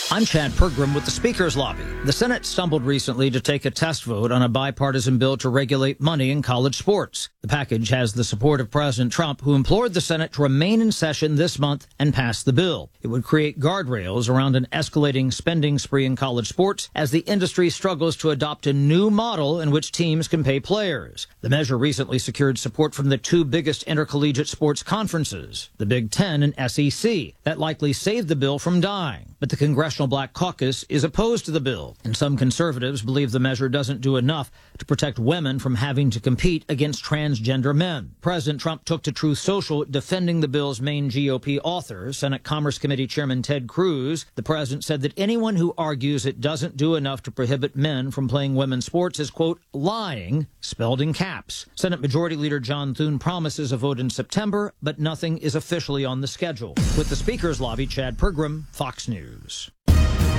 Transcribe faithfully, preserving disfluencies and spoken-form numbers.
I'm Chad Pergram with the Speaker's Lobby. The Senate stumbled recently to take a test vote on a bipartisan bill to regulate money in college sports. The package has the support of President Trump, who implored the Senate to remain in session this month and pass the bill. It would create guardrails around an escalating spending spree in college sports as the industry struggles to adopt a new model in which teams can pay players. The measure recently secured support from the two biggest intercollegiate sports conferences, the Big Ten and S E C. That likely saved the bill from dying. But the Congressional Black Caucus is opposed to the bill, and some conservatives believe the measure doesn't do enough to protect women from having to compete against transgender men. President Trump took to Truth Social defending the bill's main G O P author, Senate Commerce Committee Chairman Ted Cruz. The president said that anyone who argues it doesn't do enough to prohibit men from playing women's sports is, quote, lying, spelled in caps. Senate Majority Leader John Thune promises a vote in September, but nothing is officially on the schedule. With the Speaker's Lobby, Chad Pergram, Fox News.